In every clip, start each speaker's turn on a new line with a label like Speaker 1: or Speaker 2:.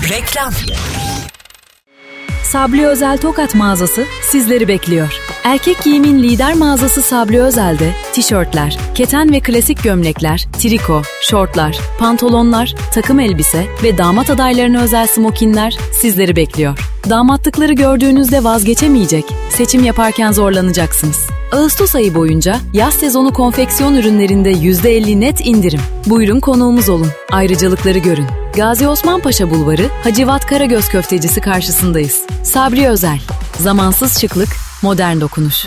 Speaker 1: Reklam.
Speaker 2: Sabri Özel Tokat mağazası sizleri bekliyor. Erkek giyimin lider mağazası Sabri Özel'de tişörtler, keten ve klasik gömlekler, triko, şortlar, pantolonlar, takım elbise ve damat adaylarına özel smokinler sizleri bekliyor. Damatlıkları gördüğünüzde vazgeçemeyecek, seçim yaparken zorlanacaksınız. Ağustos ayı boyunca yaz sezonu konfeksiyon ürünlerinde %50 net indirim. Buyurun konuğumuz olun, ayrıcalıkları görün. Gazi Osman Paşa Bulvarı, Hacivat Karagöz Köftecisi karşısındayız. Sabri Özel, zamansız şıklık, modern dokunuş.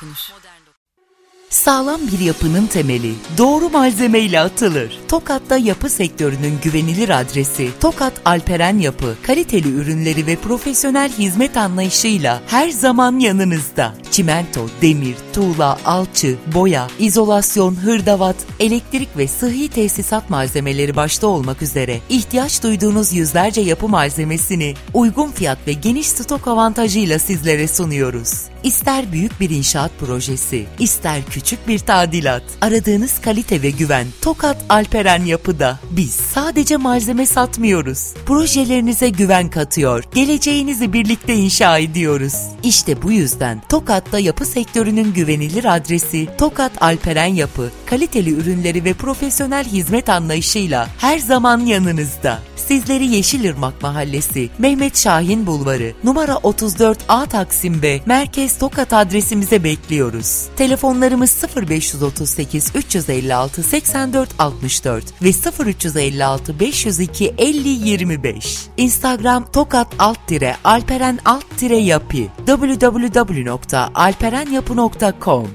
Speaker 1: Sağlam bir yapının temeli doğru malzemeyle atılır. Tokat'ta yapı sektörünün güvenilir adresi Tokat Alperen Yapı, kaliteli ürünleri ve profesyonel hizmet anlayışıyla her zaman yanınızda. Çimento, demir, tuğla, alçı, boya, izolasyon, hırdavat, elektrik ve sıhhi tesisat malzemeleri başta olmak üzere ihtiyaç duyduğunuz yüzlerce yapı malzemesini uygun fiyat ve geniş stok avantajıyla sizlere sunuyoruz. İster büyük bir inşaat projesi, ister küçük bir tadilat, aradığınız kalite ve güven Tokat Alperen Yapı'da. Biz sadece malzeme satmıyoruz. Projelerinize güven katıyor, geleceğinizi birlikte inşa ediyoruz. İşte bu yüzden Tokat'ta yapı sektörünün güvenilir adresi Tokat Alperen Yapı, kaliteli ürünleri ve profesyonel hizmet anlayışıyla her zaman yanınızda. Sizleri Yeşilırmak Mahallesi, Mehmet Şahin Bulvarı, numara 34A Taksim B, Merkez Tokat adresimize bekliyoruz. Telefonlarımız 0538 356 84 64 ve 0356 502 50 25. Instagram tokat_alperen_yapı, www.alperenyapı.com.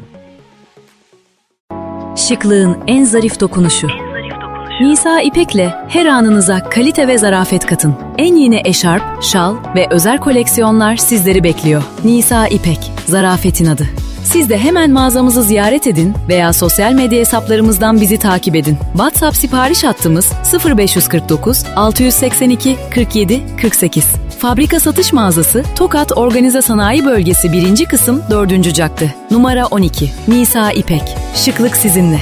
Speaker 2: Şıklığın en zarif dokunuşu. Nisa İpek'le her anınıza kalite ve zarafet katın. En yeni eşarp, şal ve özel koleksiyonlar sizleri bekliyor. Nisa İpek, zarafetin adı. Siz de hemen mağazamızı ziyaret edin veya sosyal medya hesaplarımızdan bizi takip edin. WhatsApp sipariş hattımız 0549 682 47 48. Fabrika satış mağazası Tokat Organize Sanayi Bölgesi 1. kısım 4. cadde. Numara 12. Nisa İpek. Şıklık sizinle.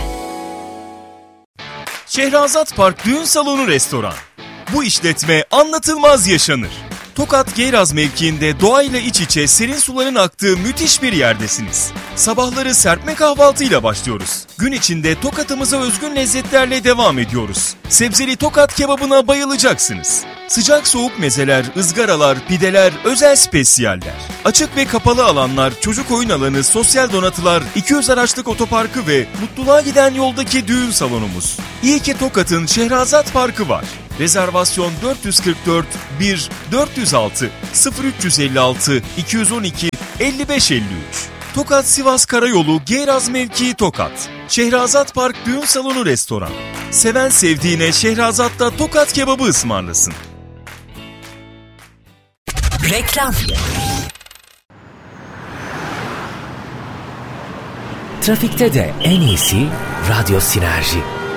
Speaker 3: Şehrazat Park Düğün Salonu Restoran. Bu işletme anlatılmaz yaşanır. Tokat Geyraz mevkiinde doğayla iç içe serin suların aktığı müthiş bir yerdesiniz. Sabahları serpme kahvaltıyla başlıyoruz. Gün içinde Tokat'ımıza özgün lezzetlerle devam ediyoruz. Sebzeli Tokat kebabına bayılacaksınız. Sıcak soğuk mezeler, ızgaralar, pideler, özel spesiyaller. Açık ve kapalı alanlar, çocuk oyun alanı, sosyal donatılar, 200 araçlık otoparkı ve mutluluğa giden yoldaki düğün salonumuz. İyi ki Tokat'ın Şehrazat Parkı var. Rezervasyon 444 1 406 0356 212 5553. Tokat Sivas Karayolu Geyraz mevkii Tokat. Şehrazat Park Düğün Salonu Restoran. Seven sevdiğine Şehrazat'ta Tokat kebabı ısmarlasın.
Speaker 1: Reklam. Trafikte de en iyisi Radyo Sinerji.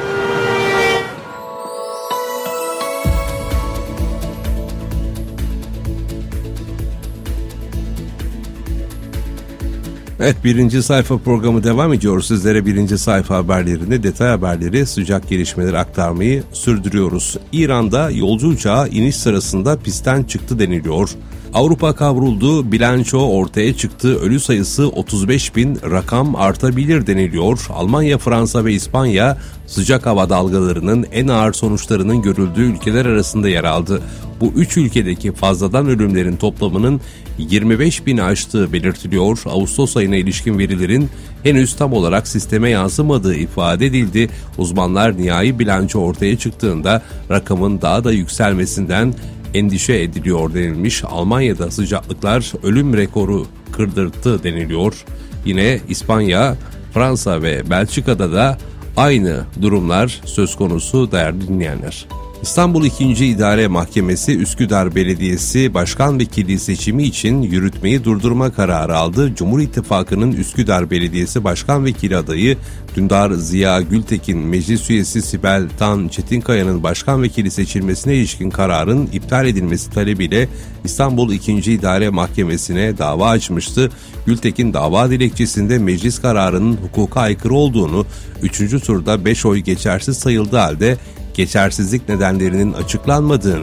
Speaker 4: Evet, birinci sayfa programı devam ediyor. Sizlere birinci sayfa haberlerini, detay haberleri, sıcak gelişmeleri aktarmayı sürdürüyoruz. İran'da yolcu uçağı iniş sırasında pistten çıktı deniliyor. Avrupa kavruldu, bilanço ortaya çıktı, ölü sayısı 35.000, rakam artabilir deniliyor. Almanya, Fransa ve İspanya sıcak hava dalgalarının en ağır sonuçlarının görüldüğü ülkeler arasında yer aldı. Bu üç ülkedeki fazladan ölümlerin toplamının 25.000'i aştığı belirtiliyor. Ağustos ayına ilişkin verilerin henüz tam olarak sisteme yansımadığı ifade edildi. Uzmanlar nihai bilanço ortaya çıktığında rakamın daha da yükselmesinden endişe ediliyor denilmiş. Almanya'da sıcaklıklar ölüm rekoru kırdırttı deniliyor. Yine İspanya, Fransa ve Belçika'da da aynı durumlar söz konusu değerli dinleyenler. İstanbul 2. İdare Mahkemesi Üsküdar Belediyesi Başkan Vekili seçimi için yürütmeyi durdurma kararı aldı. Cumhur İttifakı'nın Üsküdar Belediyesi Başkan Vekili adayı Dündar Ziya Gültekin, meclis üyesi Sibel Tan Çetinkaya'nın başkan vekili seçilmesine ilişkin kararın iptal edilmesi talebiyle İstanbul 2. İdare Mahkemesi'ne dava açmıştı. Gültekin dava dilekçesinde meclis kararının hukuka aykırı olduğunu, 3. turda 5 oy geçersiz sayıldığı halde geçersizlik nedenlerinin açıklanmadığını,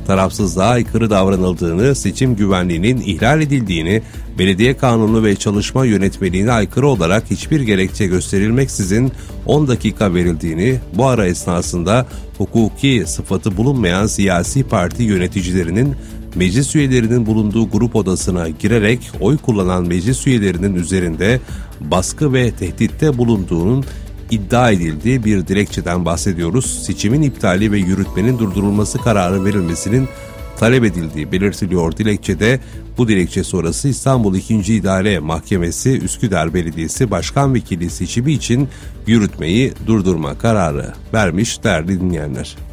Speaker 4: tarafsızlığa aykırı davranıldığını, seçim güvenliğinin ihlal edildiğini, belediye kanunu ve çalışma yönetmeliğine aykırı olarak hiçbir gerekçe gösterilmeksizin 10 dakika verildiğini, bu ara esnasında hukuki sıfatı bulunmayan siyasi parti yöneticilerinin meclis üyelerinin bulunduğu grup odasına girerek oy kullanan meclis üyelerinin üzerinde baskı ve tehditte bulunduğunun iddia edildiği bir dilekçeden bahsediyoruz. Seçimin iptali ve yürütmenin durdurulması kararı verilmesinin talep edildiği belirtiliyor dilekçede. Bu dilekçe sonrası İstanbul 2. İdare Mahkemesi Üsküdar Belediyesi Başkan Vekili seçimi için yürütmeyi durdurma kararı vermiş değerli dinleyenler.